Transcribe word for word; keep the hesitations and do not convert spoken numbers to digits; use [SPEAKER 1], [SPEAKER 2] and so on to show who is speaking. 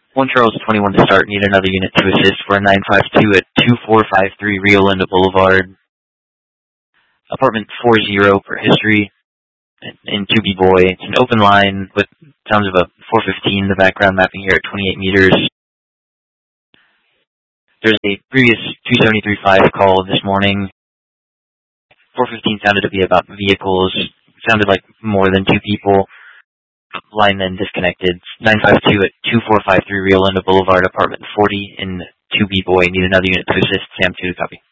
[SPEAKER 1] one Charles twenty-one to start, need another unit to assist for a nine five two at two four five three Rio Linda Boulevard. Apartment forty per history in two B Boy. It's an open line with sounds of a four fifteen, the background mapping here at twenty-eight meters. There's a previous two seventy-three five call this morning. four fifteen sounded to be about vehicles. It sounded like more than two people. Line then disconnected. nine five two at two four five three Rio Linda Boulevard, apartment forty in two B Boy. Need another unit to assist. Sam two to copy.